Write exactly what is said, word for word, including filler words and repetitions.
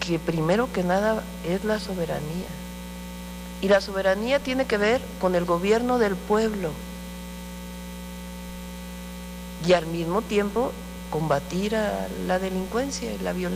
que primero que nada es la soberanía. Y la soberanía tiene que ver con el gobierno del pueblo. Y al mismo tiempo combatir a la delincuencia y la violencia.